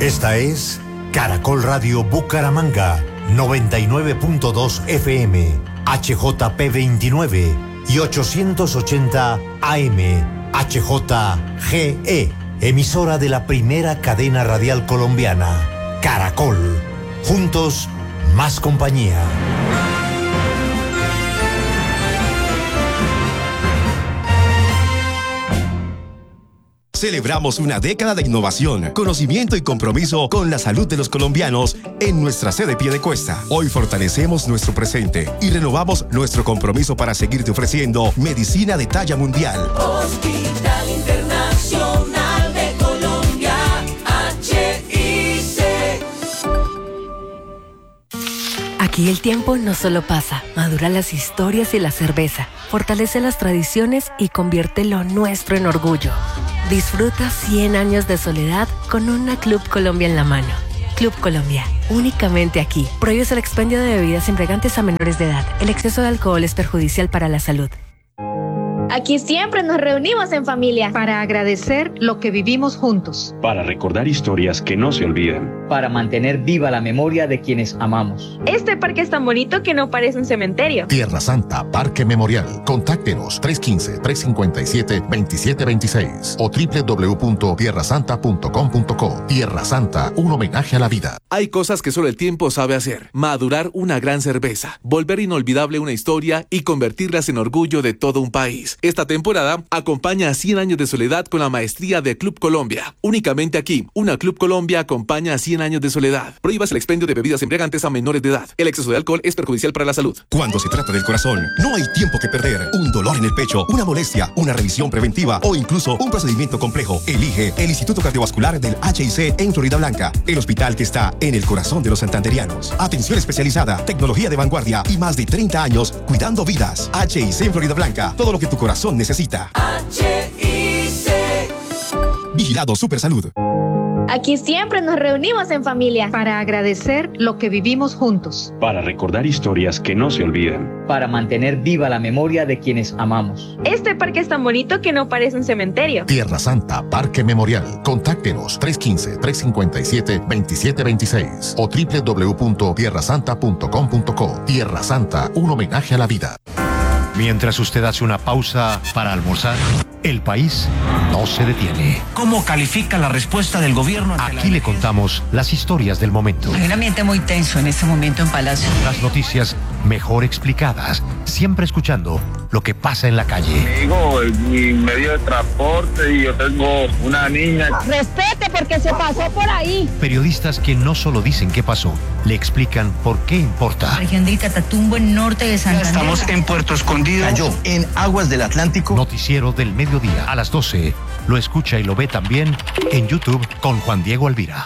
Esta es Caracol Radio Bucaramanga, 99.2 FM, HJP 29 y 880 AM, HJGE, emisora de la primera cadena radial colombiana, Caracol. Juntos, más compañía. Celebramos una década de innovación, conocimiento y compromiso con la salud de los colombianos en nuestra sede Piedecuesta. Hoy fortalecemos nuestro presente y renovamos nuestro compromiso para seguirte ofreciendo medicina de talla mundial. Hospital Internacional de Colombia, HIC. Aquí el tiempo no solo pasa, madura las historias y la cerveza, fortalece las tradiciones y convierte lo nuestro en orgullo. Disfruta 100 años de soledad con una Club Colombia en la mano. Club Colombia, únicamente aquí. Prohíbes el expendio de bebidas embriagantes a menores de edad. El exceso de alcohol es perjudicial para la salud. Aquí siempre nos reunimos en familia para agradecer lo que vivimos juntos, para recordar historias que no se olvidan, para mantener viva la memoria de quienes amamos. Este parque es tan bonito que no parece un cementerio. Tierra Santa Parque Memorial. Contáctenos 315-357-2726 o www.tierrasanta.com.co. Tierra Santa, un homenaje a la vida. Hay cosas que solo el tiempo sabe hacer. Madurar una gran cerveza, volver inolvidable una historia y convertirlas en orgullo de todo un país. Esta temporada acompaña a 100 años de soledad con la maestría de Club Colombia. Únicamente aquí, una Club Colombia acompaña a 100 años de soledad. Prohíbas el expendio de bebidas embriagantes a menores de edad. El exceso de alcohol es perjudicial para la salud. Cuando se trata del corazón, no hay tiempo que perder. Un dolor en el pecho, una molestia, una revisión preventiva o incluso un procedimiento complejo. Elige el Instituto Cardiovascular del HIC en Florida Blanca, el hospital que está en el corazón de los santanderianos. Atención especializada, tecnología de vanguardia y más de 30 años cuidando vidas. HIC en Florida Blanca, todo lo que tu corazón necesita. HIC. Vigilado Supersalud. Aquí siempre nos reunimos en familia para agradecer lo que vivimos juntos, para recordar historias que no se olvidan, para mantener viva la memoria de quienes amamos. Este parque es tan bonito que no parece un cementerio. Tierra Santa Parque Memorial. Contáctenos 315-357-2726 o www.tierrasanta.com.co. Tierra Santa, un homenaje a la vida. Mientras usted hace una pausa para almorzar, el país no se detiene. ¿Cómo califica la respuesta del gobierno? Aquí le contamos las historias del momento. Hay un ambiente muy tenso en este momento en Palacio. Las noticias mejor explicadas, siempre escuchando lo que pasa en la calle. Digo, mi medio de transporte y yo tengo una niña. Respete porque se pasó por ahí. Periodistas que no solo dicen qué pasó, le explican por qué importa. Región del Catatumbo, en norte de Santander. Estamos en Puerto Escondido. Cayó en aguas del Atlántico. Noticiero del mediodía a las 12. Lo escucha y lo ve también en YouTube con Juan Diego Alvira.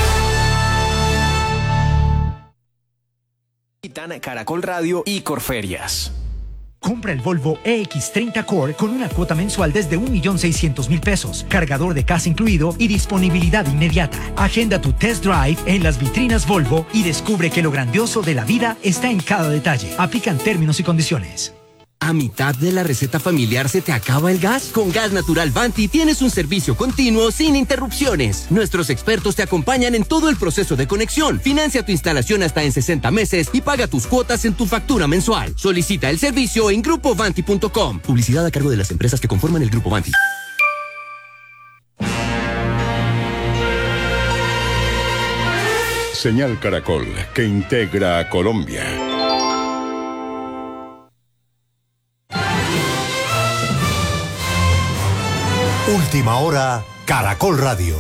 Caracol Radio y Corferias. Compra el Volvo EX30 Core con una cuota mensual desde 1.600.000 pesos, cargador de casa incluido y disponibilidad inmediata. Agenda tu test drive en las vitrinas Volvo y descubre que lo grandioso de la vida está en cada detalle. Aplican términos y condiciones. ¿A mitad de la receta familiar se te acaba el gas? Con Gas Natural Vanti tienes un servicio continuo sin interrupciones. Nuestros expertos te acompañan en todo el proceso de conexión. Financia tu instalación hasta en 60 meses y paga tus cuotas en tu factura mensual. Solicita el servicio en grupovanti.com. Publicidad a cargo de las empresas que conforman el Grupo Vanti. Señal Caracol, que integra a Colombia. Última hora, Caracol Radio.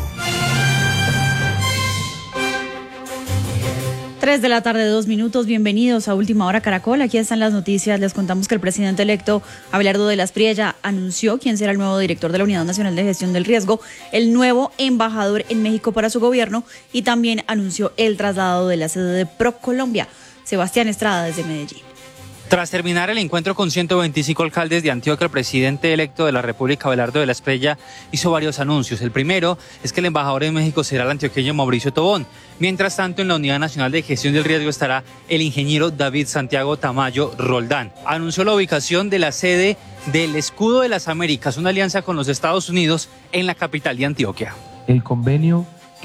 3 de la tarde, 2 minutos. Bienvenidos a Última Hora Caracol. Aquí están las noticias. Les contamos que el presidente electo, Abelardo de la Espriella, anunció quién será el nuevo director de la Unidad Nacional de Gestión del Riesgo, el nuevo embajador en México para su gobierno, y también anunció el traslado de la sede de ProColombia. Sebastián Estrada, desde Medellín. Tras terminar el encuentro con 125 alcaldes de Antioquia, el presidente electo de la República, Abelardo de la Espriella, hizo varios anuncios. El primero es que el embajador en México será el antioqueño Mauricio Tobón. Mientras tanto, en la Unidad Nacional de Gestión del Riesgo estará el ingeniero David Santiago Tamayo Roldán. Anunció la ubicación de la sede del Escudo de las Américas, una alianza con los Estados Unidos en la capital de Antioquia. El convenio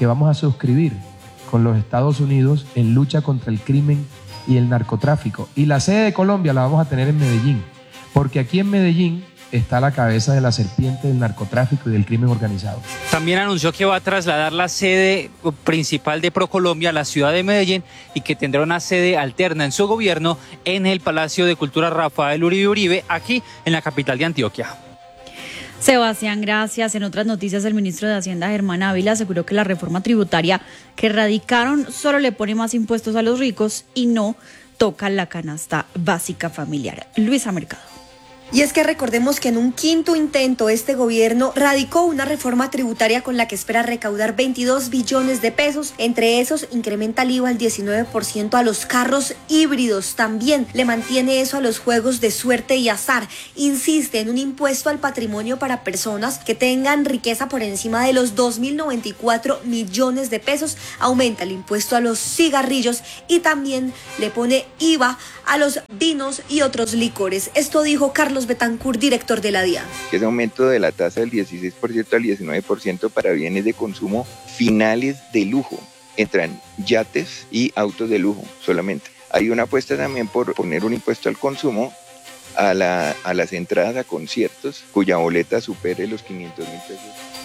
que vamos a suscribir con los Estados Unidos en lucha contra el crimen y el narcotráfico. Y la sede de Colombia la vamos a tener en Medellín, porque aquí en Medellín está la cabeza de la serpiente del narcotráfico y del crimen organizado. También anunció que va a trasladar la sede principal de ProColombia a la ciudad de Medellín y que tendrá una sede alterna en su gobierno en el Palacio de Cultura Rafael Uribe Uribe, aquí en la capital de Antioquia. Sebastián, gracias. En otras noticias, el ministro de Hacienda, Germán Ávila, aseguró que la reforma tributaria que radicaron solo le pone más impuestos a los ricos y no toca la canasta básica familiar. Luisa Mercado. Y es que recordemos que en un quinto intento este gobierno radicó una reforma tributaria con la que espera recaudar 22 billones de pesos. Entre esos incrementa el IVA al 19% a los carros híbridos. También le mantiene eso a los juegos de suerte y azar. Insiste en un impuesto al patrimonio para personas que tengan riqueza por encima de los 2.094 millones de pesos. Aumenta el impuesto a los cigarrillos y también le pone IVA a los vinos y otros licores. Esto dijo Carlos Betancourt, director de la DIAN. Ese aumento de la tasa del 16% al 19% para bienes de consumo finales de lujo. Entran yates y autos de lujo solamente. Hay una apuesta también por poner un impuesto al consumo a las entradas a conciertos cuya boleta supere los 500.000 pesos.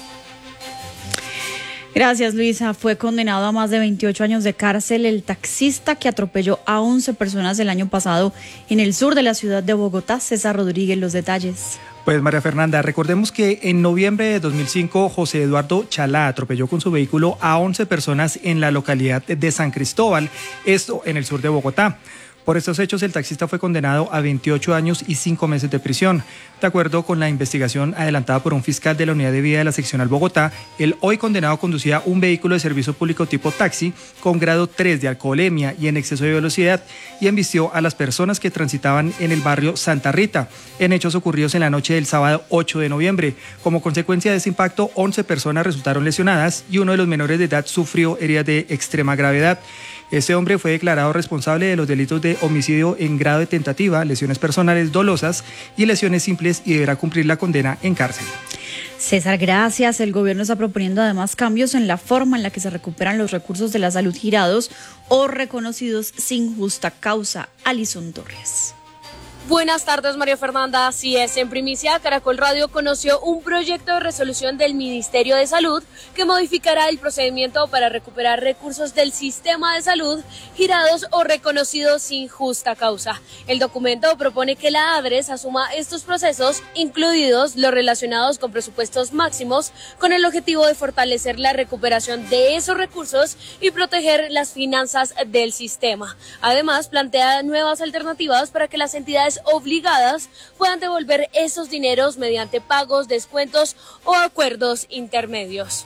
Gracias, Luisa. Fue condenado a más de 28 años de cárcel el taxista que atropelló a 11 personas el año pasado en el sur de la ciudad de Bogotá. César Rodríguez, los detalles. Pues María Fernanda, recordemos que en noviembre de 2005 José Eduardo Chalá atropelló con su vehículo a 11 personas en la localidad de San Cristóbal, esto en el sur de Bogotá. Por estos hechos, el taxista fue condenado a 28 años y 5 meses de prisión. De acuerdo con la investigación adelantada por un fiscal de la Unidad de Vía de la Seccional Bogotá, el hoy condenado conducía un vehículo de servicio público tipo taxi con grado 3 de alcoholemia y en exceso de velocidad y embistió a las personas que transitaban en el barrio Santa Rita, en hechos ocurridos en la noche del sábado 8 de noviembre. Como consecuencia de ese impacto, 11 personas resultaron lesionadas y uno de los menores de edad sufrió heridas de extrema gravedad. Este hombre fue declarado responsable de los delitos de homicidio en grado de tentativa, lesiones personales dolosas y lesiones simples y deberá cumplir la condena en cárcel. César, gracias. El gobierno está proponiendo además cambios en la forma en la que se recuperan los recursos de la salud girados o reconocidos sin justa causa. Alison Torres. Buenas tardes, María Fernanda. Así es, en primicia, Caracol Radio conoció un proyecto de resolución del Ministerio de Salud que modificará el procedimiento para recuperar recursos del sistema de salud girados o reconocidos sin justa causa. El documento propone que la ADRES asuma estos procesos, incluidos los relacionados con presupuestos máximos, con el objetivo de fortalecer la recuperación de esos recursos y proteger las finanzas del sistema. Además, plantea nuevas alternativas para que las entidades obligadas puedan devolver esos dineros mediante pagos, descuentos o acuerdos intermedios.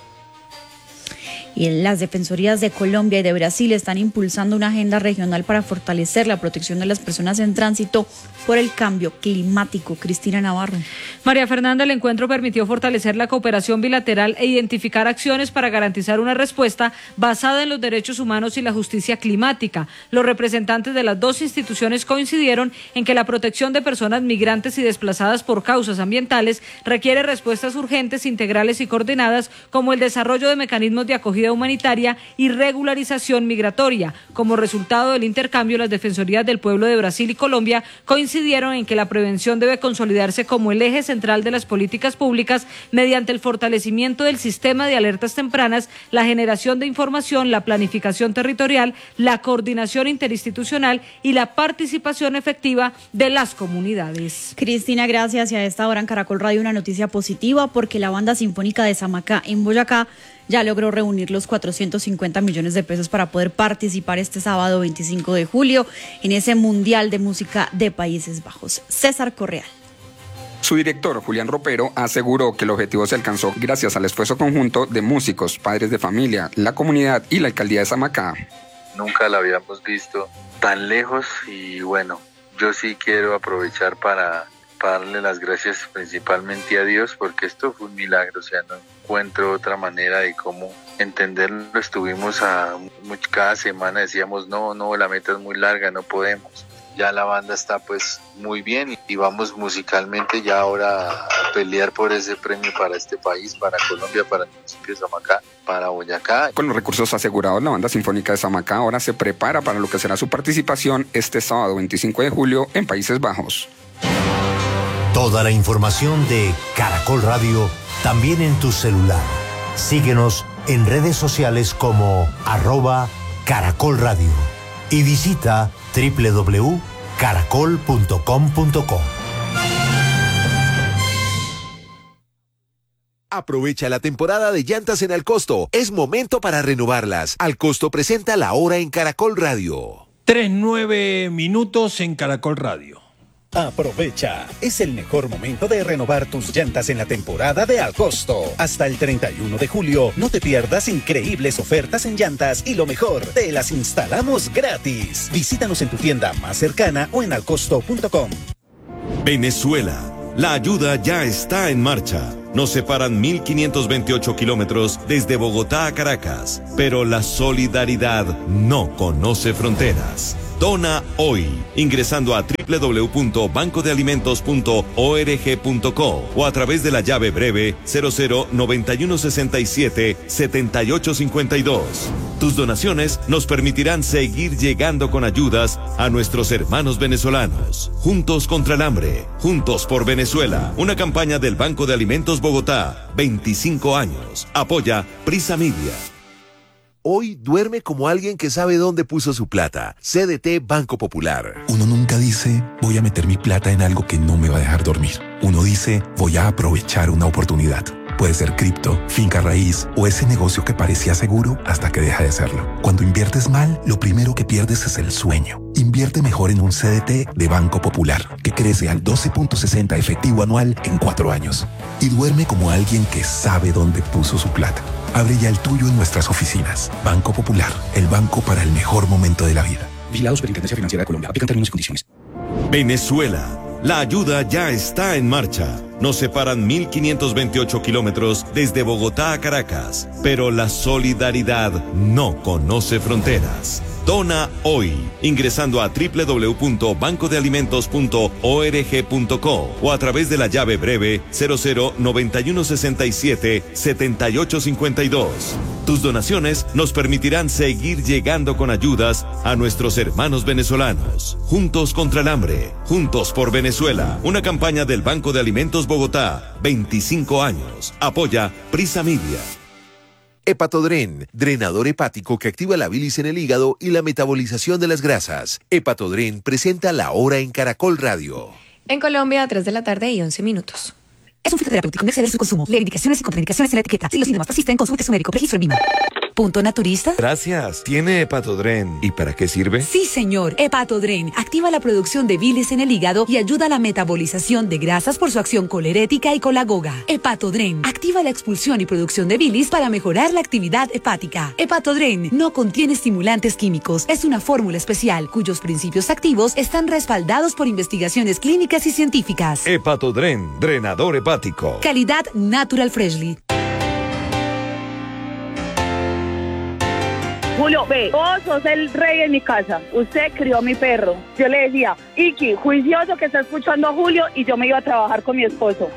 Y las defensorías de Colombia y de Brasil están impulsando una agenda regional para fortalecer la protección de las personas en tránsito por el cambio climático. Cristina Navarro. María Fernanda, el encuentro permitió fortalecer la cooperación bilateral e identificar acciones para garantizar una respuesta basada en los derechos humanos y la justicia climática. Los representantes de las dos instituciones coincidieron en que la protección de personas migrantes y desplazadas por causas ambientales requiere respuestas urgentes, integrales y coordinadas, como el desarrollo de mecanismos de acogida humanitaria y regularización migratoria. Como resultado del intercambio, las defensorías del pueblo de Brasil y Colombia coincidieron en que la prevención debe consolidarse como el eje central de las políticas públicas mediante el fortalecimiento del sistema de alertas tempranas, la generación de información, la planificación territorial, la coordinación interinstitucional y la participación efectiva de las comunidades. Cristina, gracias. Y a esta hora en Caracol Radio una noticia positiva porque la Banda Sinfónica de Samacá en Boyacá ya logró reunir los 450 millones de pesos para poder participar este sábado 25 de julio en ese Mundial de Música de Países Bajos. César Correal. Su director, Julián Ropero, aseguró que el objetivo se alcanzó gracias al esfuerzo conjunto de músicos, padres de familia, la comunidad y la alcaldía de Samacá. Nunca la habíamos visto tan lejos y bueno, yo sí quiero aprovechar para darle las gracias principalmente a Dios porque esto fue un milagro, o sea, no encuentro otra manera de cómo entenderlo. Estuvimos cada semana decíamos no, la meta es muy larga, no podemos. Ya la banda está pues muy bien y vamos musicalmente ya ahora a pelear por ese premio para este país, para Colombia, para el municipio de Samacá, para Boyacá. Con los recursos asegurados, la Banda Sinfónica de Samacá ahora se prepara para lo que será su participación este sábado 25 de julio en Países Bajos. Toda la información de Caracol Radio también en tu celular. Síguenos en redes sociales como @Caracol Radio y visita www.caracol.com.co. Aprovecha la temporada de llantas en Alcosto. Es momento para renovarlas. Alcosto presenta La Hora en Caracol Radio. 3:09 minutos en Caracol Radio. Aprovecha, es el mejor momento de renovar tus llantas en la temporada de Alcosto. Hasta el 31 de julio, no te pierdas increíbles ofertas en llantas y lo mejor, te las instalamos gratis. Visítanos en tu tienda más cercana o en alcosto.com. Venezuela, la ayuda ya está en marcha. Nos separan 1.528 kilómetros desde Bogotá a Caracas, pero la solidaridad no conoce fronteras. Dona hoy, ingresando a www.bancodealimentos.org.co o a través de la llave breve 0091677852. Tus donaciones nos permitirán seguir llegando con ayudas a nuestros hermanos venezolanos. Juntos contra el hambre, juntos por Venezuela. Una campaña del Banco de Alimentos Bogotá, 25 años. Apoya Prisa Media. Hoy duerme como alguien que sabe dónde puso su plata. CDT Banco Popular. Uno nunca dice, voy a meter mi plata en algo que no me va a dejar dormir. Uno dice, voy a aprovechar una oportunidad. Puede ser cripto, finca raíz o ese negocio que parecía seguro hasta que deja de serlo. Cuando inviertes mal, lo primero que pierdes es el sueño. Invierte mejor en un CDT de Banco Popular, que crece al 12.60 efectivo anual en 4 años. Y duerme como alguien que sabe dónde puso su plata. Abre ya el tuyo en nuestras oficinas. Banco Popular, el banco para el mejor momento de la vida. Vigilado Superintendencia Financiera de Colombia. Aplican términos y condiciones. Venezuela, la ayuda ya está en marcha. Nos separan 1.528 kilómetros desde Bogotá a Caracas, pero la solidaridad no conoce fronteras. Dona hoy, ingresando a www.bancodealimentos.org.co o a través de la llave breve 0091677852. Tus donaciones nos permitirán seguir llegando con ayudas a nuestros hermanos venezolanos. Juntos contra el hambre, juntos por Venezuela. Una campaña del Banco de Alimentos Bogotá, 25 años. Apoya Prisa Media. Hepatodren, drenador hepático que activa la bilis en el hígado y la metabolización de las grasas. Hepatodren presenta La Hora en Caracol Radio. En Colombia, 3 de la tarde y 11 minutos. Es un fitoterapéutico, no exceder su consumo. Lee indicaciones y contraindicaciones en la etiqueta. Si los síntomas persisten, consulte a su médico. Registro en VIMA. ¿Punto naturista? Gracias. ¿Tiene Hepatodren? ¿Y para qué sirve? Sí, señor. Hepatodren activa la producción de bilis en el hígado y ayuda a la metabolización de grasas por su acción colerética y colagoga. Hepatodren activa la expulsión y producción de bilis para mejorar la actividad hepática. Hepatodren no contiene estimulantes químicos. Es una fórmula especial cuyos principios activos están respaldados por investigaciones clínicas y científicas. Hepatodren, drenador hepático. Calidad Natural Freshly. Julio, ve, vos sos el rey en mi casa. Usted crió a mi perro. Yo le decía, Iki, juicioso que está escuchando a Julio, y yo me iba a trabajar con mi esposo.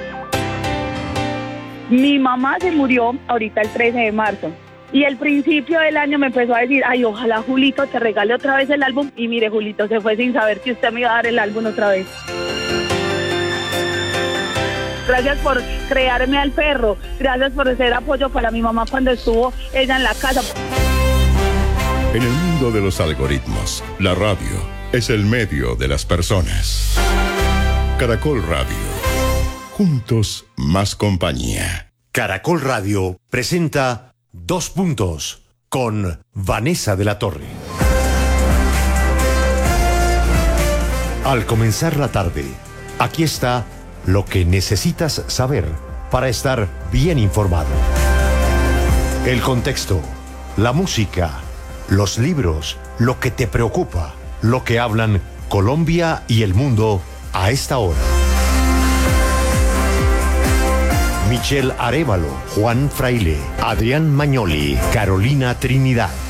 Mi mamá se murió ahorita el 13 de marzo. Y el principio del año me empezó a decir, ay, ojalá Julito te regale otra vez el álbum. Y mire, Julito se fue sin saber que usted me iba a dar el álbum otra vez. Gracias por crearme al perro. Gracias por ser apoyo para mi mamá cuando estuvo ella en la casa. En el mundo de los algoritmos, la radio es el medio de las personas. Caracol Radio. Juntos, más compañía. Caracol Radio presenta 2 puntos con Vanessa de la Torre. Al comenzar la tarde, aquí está lo que necesitas saber para estar bien informado. El contexto, la música, los libros, lo que te preocupa, lo que hablan Colombia y el mundo a esta hora. Michelle Arévalo, Juan Fraile, Adrián Magnoli, Carolina Trinidad.